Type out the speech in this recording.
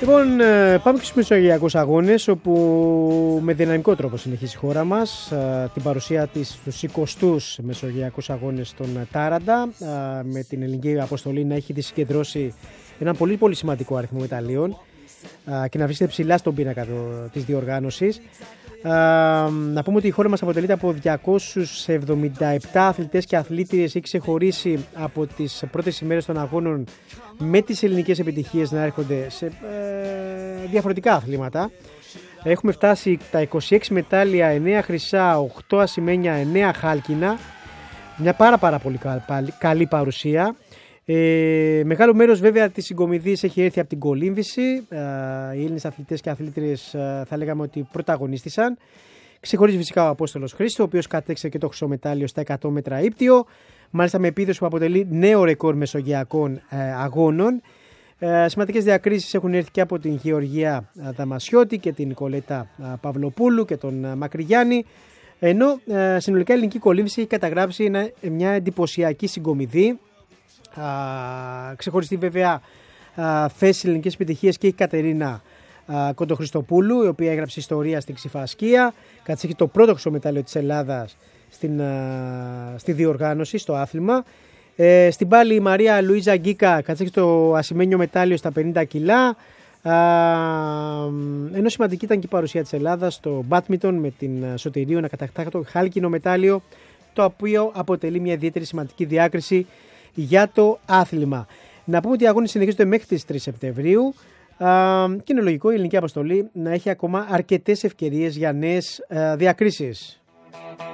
Λοιπόν, πάμε και στους μεσογειακούς αγώνες, όπου με δυναμικό τρόπο συνεχίζει η χώρα μας την παρουσία της στους 20ους μεσογειακούς αγώνες των Τάραντα, με την ελληνική αποστολή να έχει συγκεντρώσει έναν πολύ πολύ σημαντικό αριθμό μεταλλίων και να βρίσκεται ψηλά στον πίνακα της διοργάνωσης. Να πούμε ότι η χώρα μας αποτελείται από 277 αθλητές και αθλήτριες. Έχει ξεχωρίσει από τις πρώτες ημέρες των αγώνων με τις ελληνικές επιτυχίες να έρχονται σε διαφορετικά αθλήματα. Έχουμε φτάσει τα 26 μετάλλια, 9 χρυσά, 8 ασημένια, 9 χάλκινα. Μια πάρα πολύ καλή παρουσία. Μεγάλο μέρος βέβαια της συγκομιδής έχει έρθει από την κολύμβηση. Οι Έλληνες αθλητές και αθλήτριες θα λέγαμε ότι πρωταγωνίστησαν. Ξεχωρίζει φυσικά ο Απόστολος Χρήστο, ο οποίος κατέξε και το χρυσό μετάλλιο στα 100 μέτρα ύπτιο, μάλιστα με επίδοση που αποτελεί νέο ρεκόρ μεσογειακών αγώνων. Σημαντικές διακρίσεις έχουν έρθει και από την Γεωργία Δαμασιώτη και την Νικολέτα Παυλοπούλου και τον Μακρυγιάννη, ενώ συνολικά η ελληνική κολύμβηση έχει καταγράψει μια εντυπωσιακή συγκομιδή. Ξεχωριστεί βέβαια θέση ελληνικές επιτυχίες και η Κατερίνα Κοντοχριστοπούλου, η οποία έγραψε ιστορία στην ξιφασκία, κατέχει το πρώτο χρυσό μετάλλιο της Ελλάδας στη διοργάνωση, στο άθλημα. Στην πάλι η Μαρία Λουίζα Γκίκα κατέχει το ασημένιο μετάλλιο στα 50 κιλά, ενώ σημαντική ήταν και η παρουσία της Ελλάδας στο μπάτμιντον με την Σωτηρίου να κατακτά το χάλκινο μετάλλιο, το οποίο αποτελεί μια ιδιαίτερη σημαντική διάκριση για το άθλημα. Να πούμε ότι οι αγώνες συνεχίζονται μέχρι τις 3 Σεπτεμβρίου και είναι λογικό η ελληνική αποστολή να έχει ακόμα αρκετές ευκαιρίες για νέες διακρίσεις.